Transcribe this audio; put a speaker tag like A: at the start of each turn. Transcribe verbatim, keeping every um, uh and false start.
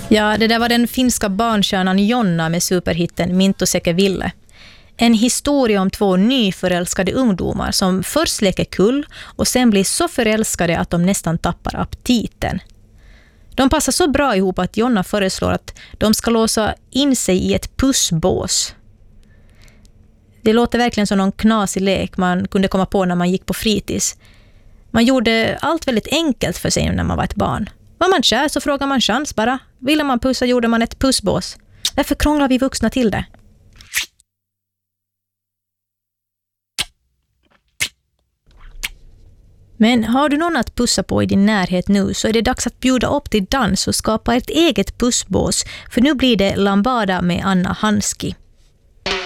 A: Ja, det där var den finska barnstjärnan Jonna med superhitten Minto Seke Ville. En historia om två nyförälskade ungdomar som först leker kull och sen blir så förälskade att de nästan tappar aptiten. De passar så bra ihop att Jonna föreslår att de ska låsa in sig i ett pussbås. Det låter verkligen som någon knasig lek man kunde komma på när man gick på fritids. Man gjorde allt väldigt enkelt för sig när man var ett barn. Var man kär så frågar man chans bara. Ville man pussa gjorde man ett pussbås. Varför krånglar vi vuxna till det? Men har du någon att pussa på i din närhet nu så är det dags att bjuda upp till dans och skapa ett eget pussbås. För nu blir det Lambada med Anna Hanski.